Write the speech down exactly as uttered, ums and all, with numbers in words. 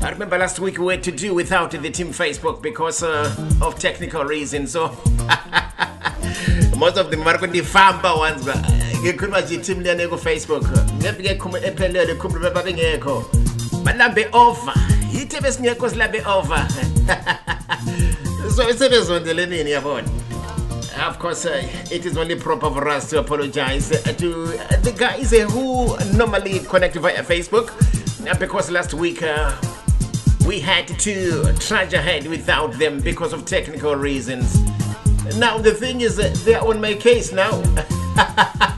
I remember last week we had to do without the team Facebook because uh, of technical reasons. So most of them are going to famba ones, but you could imagine team learning on Facebook. Never get come a pellet, the come remember being echo. But lambe over. He tell us near cause lambe over. So it's a on the living here, boy. Of course, uh, it is only proper for us to apologize uh, to uh, the guys uh, who normally connect via Facebook uh, because last week uh, we had to trudge ahead without them because of technical reasons. Now the thing is, uh, they are on my case now.